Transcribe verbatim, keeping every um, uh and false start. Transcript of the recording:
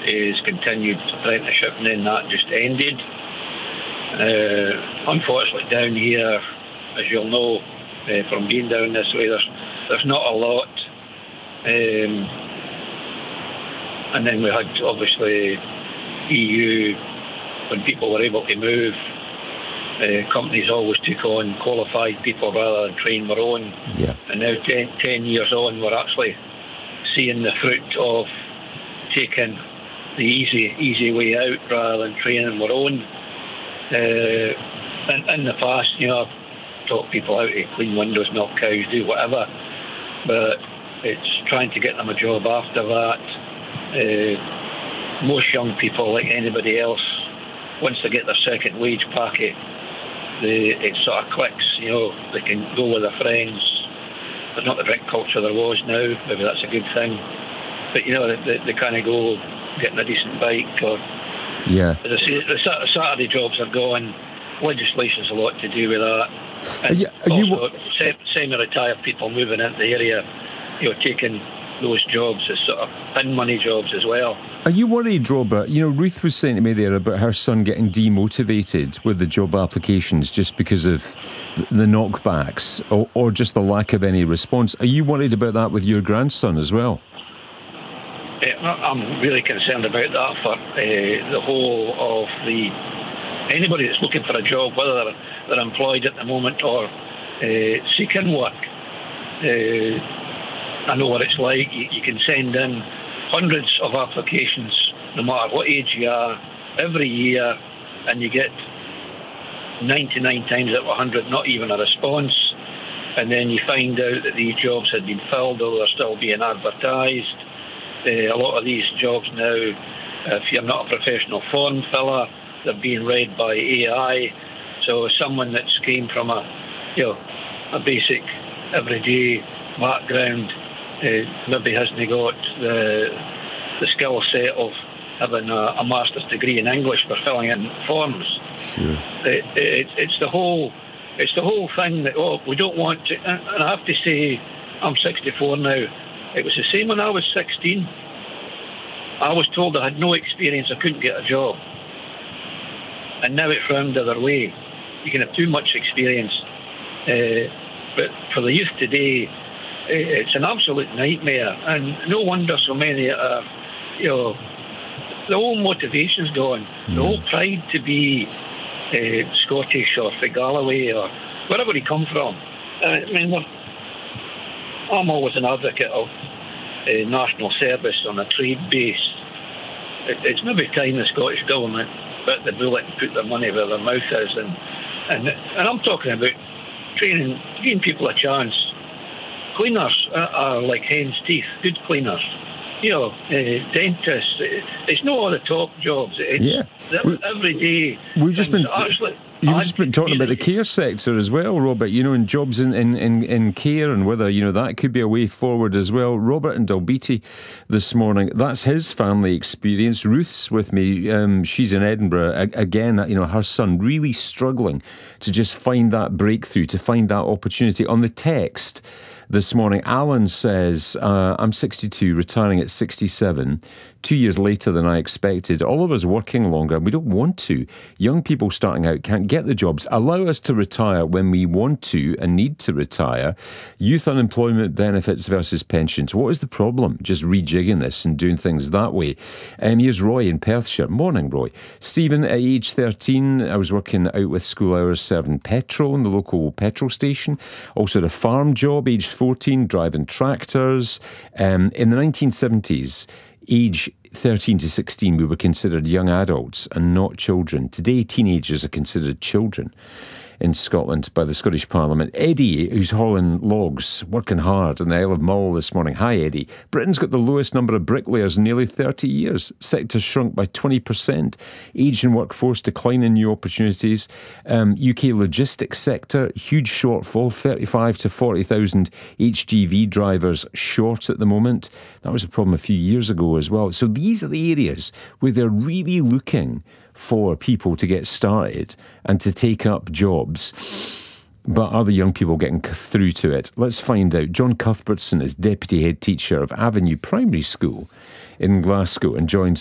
his continued apprenticeship, and then that just ended. Uh, unfortunately, down here, as you'll know uh, from being down this way, there's, there's not a lot. Um, and then we had, obviously, E U, when people were able to move, uh, companies always took on qualified people rather than train their own. Yeah. And now, ten, ten years on, we're actually seeing the fruit of taking the easy easy way out rather than training our own. Uh, in, in the past, you know, I've taught people how to clean windows, milk cows, do whatever, but it's trying to get them a job after that. Uh, most young people, like anybody else, once they get their second wage packet, they, it sort of clicks, you know, they can go with their friends. There's not the drink culture there was now, maybe that's a good thing. But, you know, they, they, they kind of go getting a decent bike or... Yeah. As I say, the Saturday jobs are gone. Legislation's a lot to do with that. And are you, are you, also, semi-retired people moving into the area, you know, taking those jobs as sort of pin money jobs as well. Are you worried, Robert? You know, Ruth was saying to me there about her son getting demotivated with the job applications just because of the knockbacks or, or just the lack of any response. Are you worried about that with your grandson as well? I'm really concerned about that for uh, the whole of the anybody that's looking for a job, whether they're, they're employed at the moment or uh, seeking work. Uh, I know what it's like. You, you can send in hundreds of applications, no matter what age you are, every year, and you get ninety-nine times out of one hundred not even a response. And then you find out that these jobs had been filled or they're still being advertised. Uh, a lot of these jobs now, if you're not a professional form filler, they're being read by A I. So someone that's came from a, you know, a basic everyday background, uh, maybe hasn't got the the skill set of having a, a master's degree in English for filling in forms. Sure. It, it, it's the whole, it's the whole thing that oh we don't want to. And I have to say, I'm sixty-four now. It was the same when I was sixteen. I was told I had no experience, I couldn't get a job. And now it's round the other way. You can have too much experience. Uh, but for the youth today, it's an absolute nightmare. And no wonder so many are, you know, the whole motivation's gone. Mm. The whole pride to be uh, Scottish or from Galloway or wherever he come from. Uh, I mean, we're I'm always an advocate of uh, national service on a trade base. It, it's maybe time the Scottish government bit the bullet and put their money where their mouth is. And, and, and I'm talking about training, giving people a chance. Cleaners are, are like hen's teeth, good cleaners. You know, uh, dentists. It's not all the top jobs. It's yeah. every day. We've just been... Actually, You've just been talking about the care sector as well, Robert, you know, and jobs in, in, in, in care and whether, you know, that could be a way forward as well. Robert in Dalbeattie this morning, that's his family experience. Ruth's with me. Um, she's in Edinburgh. A- again, you know, her son really struggling to just find that breakthrough, to find that opportunity. On the text this morning, Alan says, uh, I'm sixty-two, retiring at sixty-seven, two years later than I expected. All of us working longer, we don't want to. Young people starting out can't get the jobs. Allow us to retire when we want to and need to retire. Youth unemployment benefits versus pensions. What is the problem? Just rejigging this and doing things that way. Um, here's Roy in Perthshire. Morning, Roy. Stephen, at age thirteen, I was working out with school hours serving petrol in the local petrol station. Also had a farm job, aged fourteen, driving tractors. Um, in the nineteen seventies, age thirteen to sixteen, we were considered young adults and not children. Today, teenagers are considered children in Scotland by the Scottish Parliament. Eddie, who's hauling logs, working hard in the Isle of Mull this morning. Hi, Eddie. Britain's got the lowest number of bricklayers in nearly thirty years. Sector's shrunk by twenty percent. Aging workforce, decline in new opportunities. Um, U K logistics sector, huge shortfall, thirty-five to forty thousand H G V drivers short at the moment. That was a problem a few years ago as well. So these are the areas where they're really looking for people to get started and to take up jobs. But are the young people getting through to it? Let's find out. John Cuthbertson is Deputy Head Teacher of Avenue Primary School in Glasgow and joins